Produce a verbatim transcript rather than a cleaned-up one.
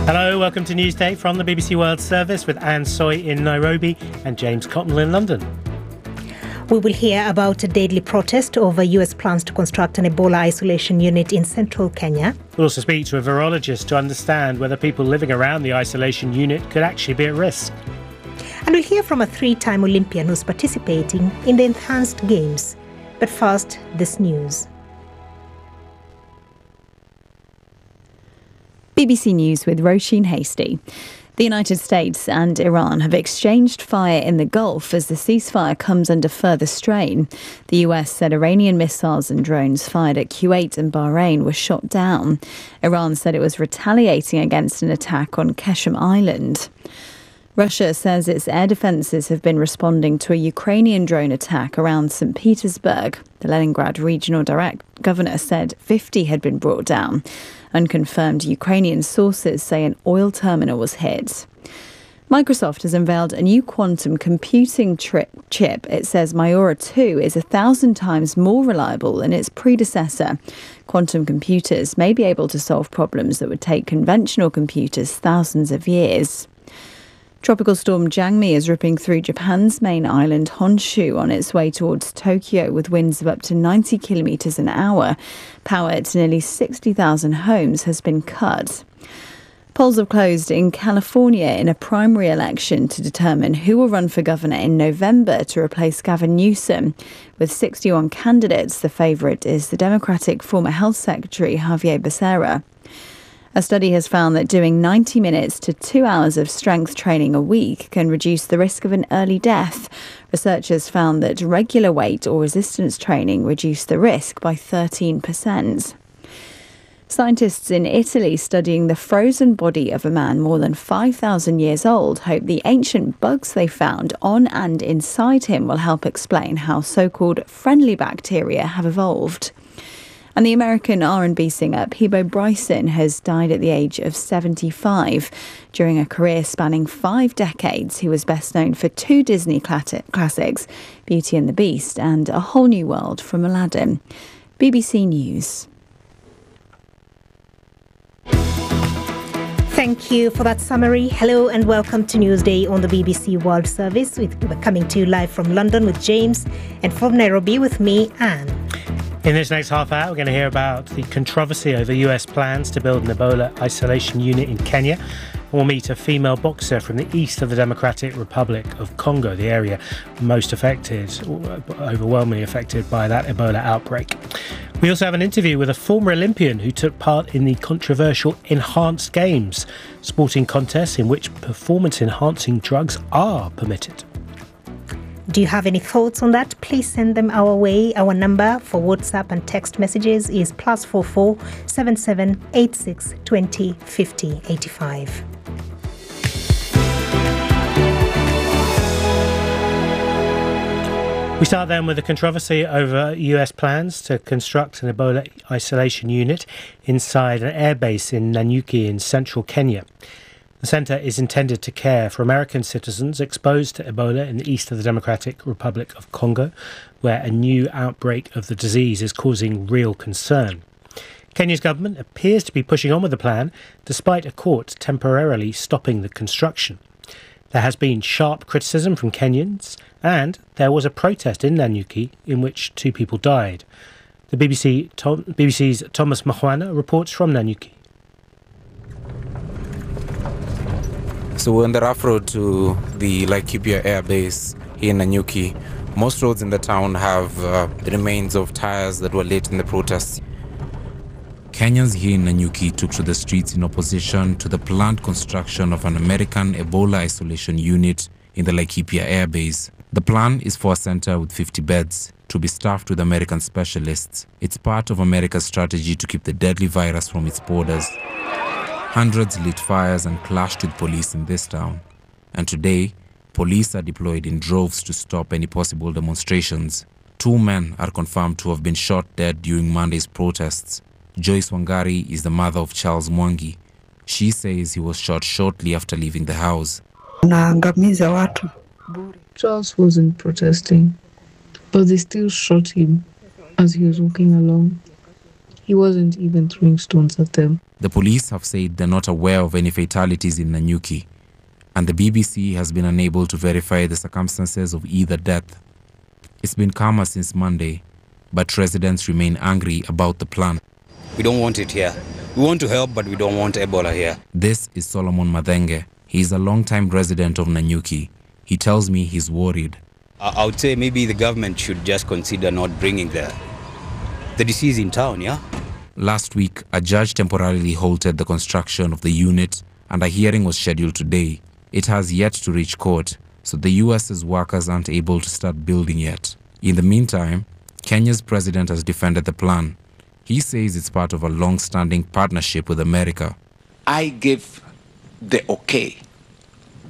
Hello, welcome to Newsday from the B B C World Service with Anne Soy in Nairobi and James Cotnell in London. We will hear about a deadly protest over U S plans to construct an Ebola isolation unit in central Kenya. We'll also speak to a virologist to understand whether people living around the isolation unit could actually be at risk. And we'll hear from a three-time Olympian who's participating in the Enhanced Games. But first, this news. B B C News with Roisin Hasty. The United States and Iran have exchanged fire in the Gulf as the ceasefire comes under further strain. The U S said Iranian missiles and drones fired at Kuwait and Bahrain were shot down. Iran said it was retaliating against an attack on Qeshm Island. Russia says its air defences have been responding to a Ukrainian drone attack around Saint Petersburg. The Leningrad regional direct governor said fifty had been brought down. Unconfirmed Ukrainian sources say an oil terminal was hit. Microsoft has unveiled a new quantum computing tri- chip. It says Majora two is a thousand times more reliable than its predecessor. Quantum computers may be able to solve problems that would take conventional computers thousands of years. Tropical storm Jangmi is ripping through Japan's main island Honshu on its way towards Tokyo with winds of up to ninety kilometres an hour. Power to nearly sixty thousand homes has been cut. Polls have closed in California in a primary election to determine who will run for governor in November to replace Gavin Newsom. With sixty-one candidates, the favourite is the Democratic former Health Secretary Javier Becerra. A study has found that doing ninety minutes to two hours of strength training a week can reduce the risk of an early death. Researchers found that regular weight or resistance training reduced the risk by thirteen percent. Scientists in Italy studying the frozen body of a man more than five thousand years old hope the ancient bugs they found on and inside him will help explain how so-called friendly bacteria have evolved. And the American R and B singer Peabo Bryson has died at the age of seventy-five. During a career spanning five decades, he was best known for two Disney classics, Beauty and the Beast and A Whole New World from Aladdin. B B C News. Thank you for that summary. Hello and welcome to Newsday on the B B C World Service. We're coming to you live from London with James and from Nairobi with me, Anne. In this next half hour, we're going to hear about the controversy over U S plans to build an Ebola isolation unit in Kenya. We'll meet a female boxer from the east of the Democratic Republic of Congo, the area most affected, overwhelmingly affected by that Ebola outbreak. We also have an interview with a former Olympian who took part in the controversial Enhanced Games, sporting contests in which performance-enhancing drugs are permitted. Do you have any thoughts on that? Please send them our way. Our number for WhatsApp and text messages is plus four four seven seven eight six twenty fifty eighty five. We start then with a controversy over U S plans to construct an Ebola isolation unit inside an airbase in Nanyuki in central Kenya. The centre is intended to care for American citizens exposed to Ebola in the east of the Democratic Republic of Congo, where a new outbreak of the disease is causing real concern. Kenya's government appears to be pushing on with the plan, despite a court temporarily stopping the construction. There has been sharp criticism from Kenyans, and there was a protest in Nanyuki in which two people died. The B B C, Tom, B B C's Thomas Mahwana reports from Nanyuki. So we're on the rough road to the Laikipia Air Base here in Nanyuki. Most roads in the town have uh, the remains of tires that were lit in the protests. Kenyans here in Nanyuki took to the streets in opposition to the planned construction of an American Ebola isolation unit in the Laikipia Air Base. The plan is for a center with fifty beds to be staffed with American specialists. It's part of America's strategy to keep the deadly virus from its borders. Hundreds lit fires and clashed with police in this town. And today, police are deployed in droves to stop any possible demonstrations. Two men are confirmed to have been shot dead during Monday's protests. Joyce Wangari is the mother of Charles Mwangi. She says he was shot shortly after leaving the house. Charles wasn't protesting, but they still shot him as he was walking along. He wasn't even throwing stones at them. The police have said they're not aware of any fatalities in Nanyuki, and the B B C has been unable to verify the circumstances of either death. It's been calmer since Monday, but residents remain angry about the plan. We don't want it here. We want to help, but we don't want Ebola here. This is Solomon Madenge. He is a long-time resident of Nanyuki. He tells me he's worried. I would say maybe the government should just consider not bringing the, the disease in town, yeah? Last week, a judge temporarily halted the construction of the unit, and a hearing was scheduled today. It has yet to reach court, so the U S's workers aren't able to start building yet. In the meantime, Kenya's president has defended the plan. He says it's part of a long-standing partnership with America. I gave the okay